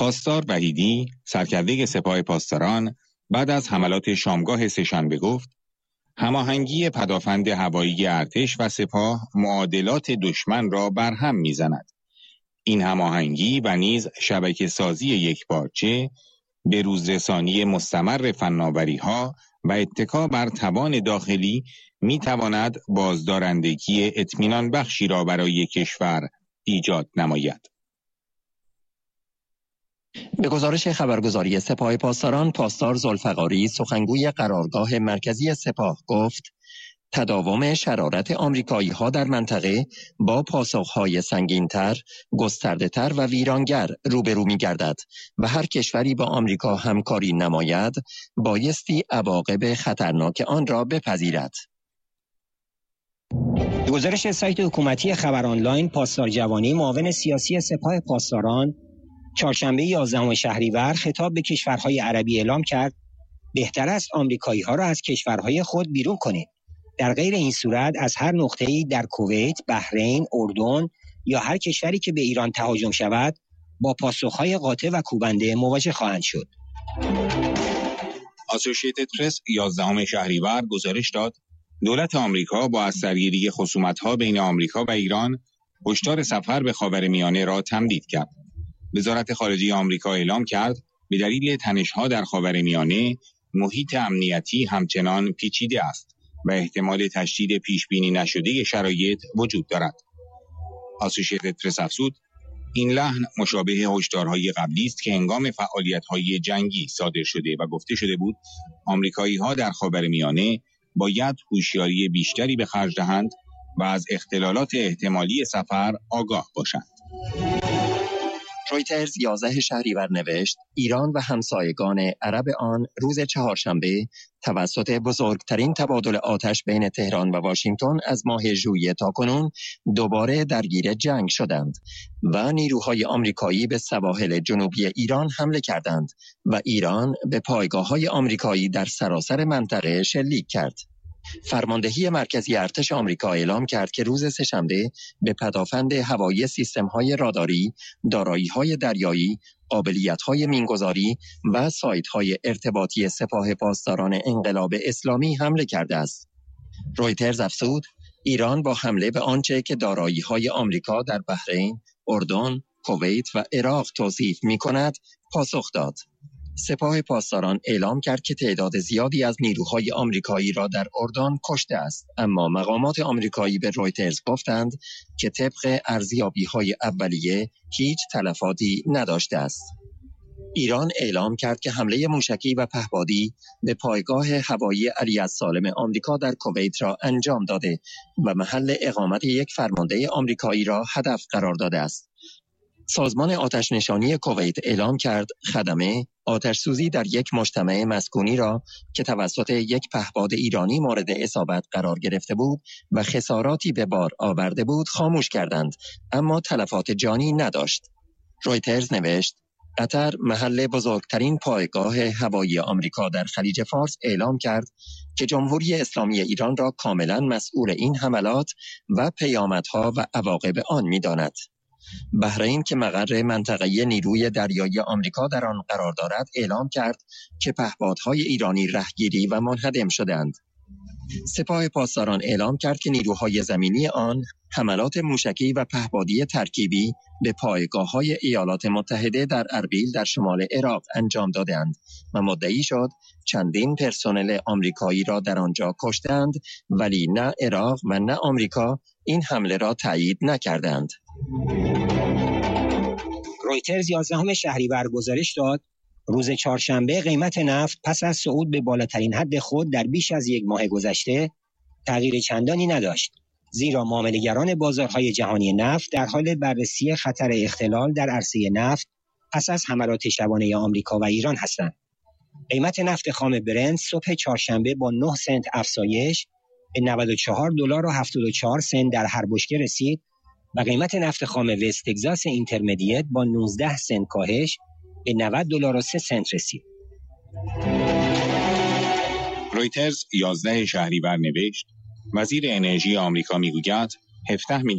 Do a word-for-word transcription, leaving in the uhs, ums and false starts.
پاسدار وحیدی، سرکرده سپاه پاسداران، بعد از حملات شامگاه سه‌شنبه گفت: هماهنگی پدافند هوایی ارتش و سپاه معادلات دشمن را برهم می‌زند. این هماهنگی و نیز شبکه سازی یکپارچه، به روزرسانی مستمر فناوری‌ها و اتکا بر توان داخلی می‌تواند بازدارندگی اطمینان بخشی را برای کشور ایجاد نماید. به گزارش خبرگزاری سپاه پاسداران، پاسدار ذوالفقاری، سخنگوی قرارگاه مرکزی سپاه، گفت تداوم شرارت آمریکایی‌ها در منطقه با پاسخ‌های سنگین‌تر، گسترده‌تر و ویرانگر روبرو می‌گردد و هر کشوری با آمریکا همکاری نماید بایستی عواقب خطرناک آن را بپذیرد. به گزارش سایت حکومتی خبر آنلاین، پاسدار جوانی، معاون سیاسی سپاه پاسداران، چهارشنبه یازدهم شهریور خطاب به کشورهای عربی اعلام کرد بهتر است آمریکایی‌ها را از کشورهای خود بیرون کنید. در غیر این صورت از هر نقطه‌ای در کویت، بحرین، اردن یا هر کشوری که به ایران تهاجم شود با پاسخهای قاطع و کوبنده مواجه خواهند شد. اسوشییتد پرس یازدهم شهریور گزارش داد دولت آمریکا با از سرگیری خصومت‌ها بین آمریکا و ایران هشدار سفر به خاورمیانه را تمدید کرد. وزارت خارجه آمریکا اعلام کرد به دلیل تنش‌ها در خاورمیانه محیط امنیتی همچنان پیچیده است و احتمال تشدید پیشبینی نشده شرایط وجود دارد. اسوشییتد پرس افزود این لحن مشابه هشدارهای قبلی است که هنگام فعالیت‌های جنگی صادر شده و گفته شده بود آمریکایی‌ها در خاورمیانه باید هوشیاری بیشتری به خرج دهند و از اختلالات احتمالی سفر آگاه باشند. رویترز یازده شهریور نوشت ایران و همسایگان عرب آن روز چهارشنبه توسط بزرگترین تبادل آتش بین تهران و واشنگتن از ماه ژوئیه تاکنون دوباره درگیر جنگ شدند و نیروهای آمریکایی به سواحل جنوبی ایران حمله کردند و ایران به پایگاه‌های آمریکایی در سراسر منطقه شلیک کرد. فرماندهی مرکزی ارتش آمریکا اعلام کرد که روز سه‌شنبه به پدافند هوایی سیستم‌های راداری، دارایی‌های دریایی، قابلیت‌های مینگذاری و سایت‌های ارتباطی سپاه پاسداران انقلاب اسلامی حمله کرده است. رویترز افزود ایران با حمله به آنچه که دارایی‌های آمریکا در بحرین، اردن، کویت و عراق توصیف می‌کند پاسخ داد. سپاه پاسداران اعلام کرد که تعداد زیادی از نیروهای آمریکایی را در اردن کشته است، اما مقامات آمریکایی به رویترز گفتند که طبق ارزیابی‌های اولیه هیچ تلفاتی نداشته است. ایران اعلام کرد که حمله موشکی و پهپادی به پایگاه هوایی علی السالم آمریکا در کویت را انجام داده و محل اقامت یک فرمانده آمریکایی را هدف قرار داده است. سازمان آتش نشانی کویت اعلام کرد خدمه آتش سوزی در یک مجتمع مسکونی را که توسط یک پهپاد ایرانی مورد اصابت قرار گرفته بود و خساراتی به بار آورده بود خاموش کردند، اما تلفات جانی نداشت. رویترز نوشت قطر محل بزرگترین پایگاه هوایی آمریکا در خلیج فارس اعلام کرد که جمهوری اسلامی ایران را کاملا مسئول این حملات و پیامدها و عواقب آن می‌داند. بحرین که مقر منطقه نیروی دریایی آمریکا در آن قرار دارد اعلام کرد که پهپادهای ایرانی رهگیری و منهدم شدند. سپاه پاسداران اعلام کرد که نیروهای زمینی آن حملات موشکی و پهپادی ترکیبی به پایگاه‌های ایالات متحده در اربیل در شمال عراق انجام دادند و مدعی شد چندین پرسنل آمریکایی را در آنجا کشتند، ولی نه عراق و نه آمریکا این حمله را تایید نکردند. رویترز یازدهم شهریور گزارش داد روز چهارشنبه قیمت نفت پس از صعود به بالاترین حد خود در بیش از یک ماه گذشته تغییر چندانی نداشت، زیرا معامله‌گران بازارهای جهانی نفت در حال بررسی خطر اختلال در عرصه نفت پس از حملات شبانه آمریکا و ایران هستند. قیمت نفت خام برنت صبح چهارشنبه با نه سنت افزایش به نود و چهار دلار و هفتاد و چهار سنت در هر بشکه رسید و قیمت نفت خام وست تگزاس اینترمدیت با نوزده سنت کاهش به نود دلار و سه سنت رسید. رویترز یازده شهریور نوشت وزیر انرژی آمریکا میگوید هفده